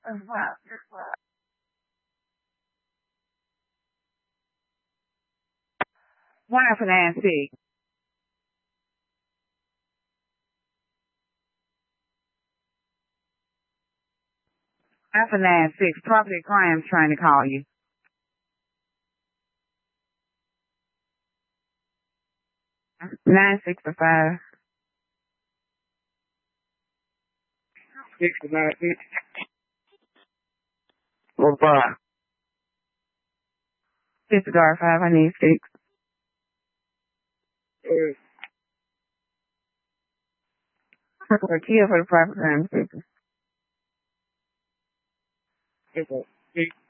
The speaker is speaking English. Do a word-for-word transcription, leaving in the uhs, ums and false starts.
Why for Nancy? After nine six, property crimes trying to call you. Nine six or five. Six or nine six. Well, five. Disregard five. I need six. Yes. For kill for the property crime. Six. Six.